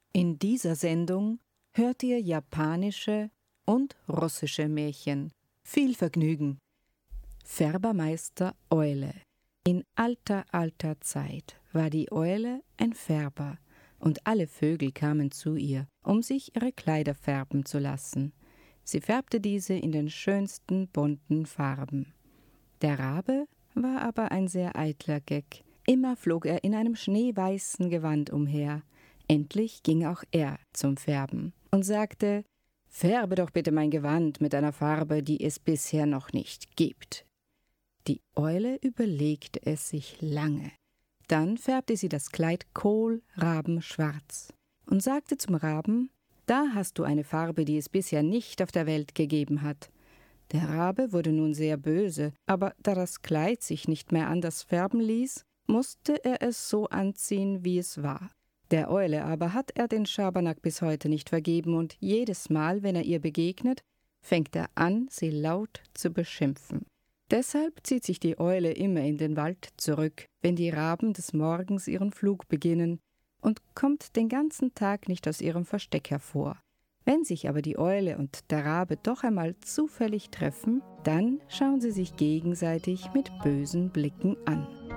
In dieser Sendung hört ihr japanische und russische Märchen. Viel Vergnügen! Färbermeister Eule. In alter Zeit war die Eule ein Färber, und alle Vögel kamen zu ihr, um sich ihre Kleider färben zu lassen. Sie färbte diese in den schönsten bunten Farben. Der Rabe war aber ein sehr eitler Geck. Immer flog er in einem schneeweißen Gewand umher. Endlich ging auch er zum Färben und sagte: »Färbe doch bitte mein Gewand mit einer Farbe, die es bisher noch nicht gibt.« Die Eule überlegte es sich lange. Dann färbte sie das Kleid kohlrabenschwarz und sagte zum Raben: »Da hast du eine Farbe, die es bisher nicht auf der Welt gegeben hat.« Der Rabe wurde nun sehr böse, aber da das Kleid sich nicht mehr anders färben ließ, musste er es so anziehen, wie es war. Der Eule aber hat er den Schabernack bis heute nicht vergeben, und jedes Mal, wenn er ihr begegnet, fängt er an, sie laut zu beschimpfen. Deshalb zieht sich die Eule immer in den Wald zurück, wenn die Raben des Morgens ihren Flug beginnen, und kommt den ganzen Tag nicht aus ihrem Versteck hervor. Wenn sich aber die Eule und der Rabe doch einmal zufällig treffen, dann schauen sie sich gegenseitig mit bösen Blicken an.